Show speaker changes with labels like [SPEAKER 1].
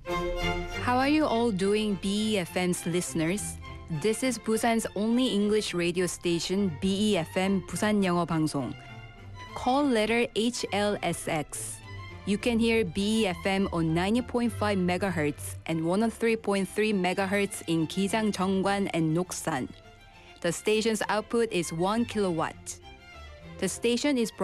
[SPEAKER 1] How are you all doing, BEFM's listeners? This is Busan's only English radio station, BEFM 부산 영어 방송. Call letter HLSX. You can hear BEFM on 90.5 MHz and 103.3 MHz in Gijang, Jeongwan, and Noksan. The station's output is 1 kilowatt. The station is